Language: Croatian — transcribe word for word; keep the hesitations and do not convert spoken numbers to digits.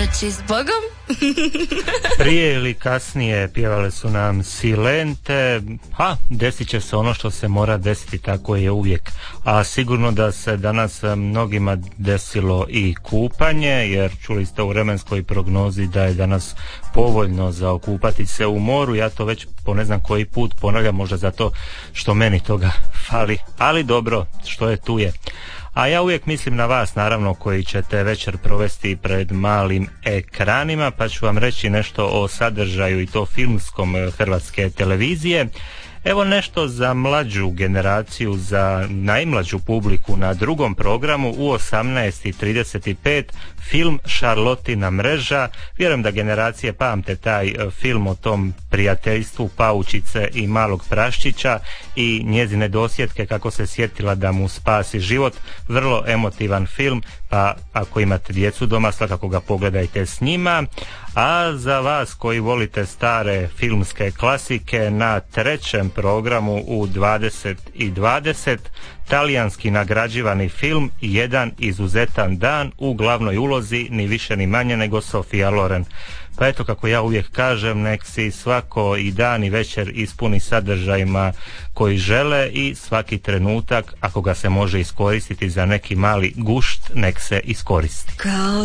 Doći s Bogom. Prije ili kasnije pjevale su nam Silente. Ha, desit će se ono što se mora desiti, tako je uvijek. A sigurno da se danas mnogima desilo i kupanje, jer čuli ste u vremenskoj prognozi da je danas povoljno za okupati se u moru. Ja to već po ne znam koji put ponavljam, možda zato što meni toga fali, ali dobro, što je tu je. A ja uvijek mislim na vas, naravno, koji ćete večer provesti pred malim ekranima, pa ću vam reći nešto o sadržaju i to filmskom Hrvatske televizije. Evo nešto za mlađu generaciju, za najmlađu publiku na drugom programu u osamnaest i trideset pet film Šarlotina mreža. Vjerujem da generacije pamte taj film o tom prijateljstvu Paučice i malog praščića i njezine dosjetke kako se sjetila da mu spasi život. Vrlo emotivan film, pa ako imate djecu doma svakako ga pogledajte s njima. A za vas koji volite stare filmske klasike, na trećem programu u dvadeset i dvadeset talijanski nagrađivani film Jedan izuzetan dan, u glavnoj ulozi ni više ni manje nego Sofia Loren. Pa eto, kako ja uvijek kažem, nek si svako i dan i večer ispuni sadržajima koji žele i svaki trenutak, ako ga se može iskoristiti za neki mali gušt, nek se iskoristi. Kao